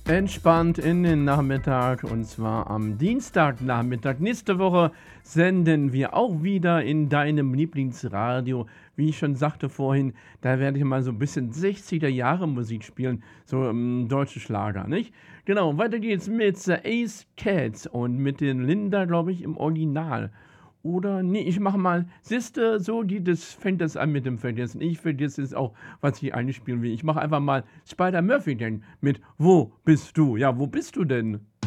Entspannt in den Nachmittag und zwar am Dienstagnachmittag. Nächste Woche senden wir auch wieder in deinem Lieblingsradio. Wie ich schon sagte vorhin, da werde ich mal so ein bisschen 60er Jahre Musik spielen, so, deutsche Schlager, nicht? Genau, weiter geht's mit Ace Cats und mit den Linda, glaube ich, im Original. Oder nee, ich mache mal siehste, so geht es fängt das an mit dem Vergessen. Ich vergesse jetzt auch, was ich eigentlich spielen will. Ich mache einfach mal Spider Murphy denn mit „Wo bist du?“ Ja, wo bist du denn?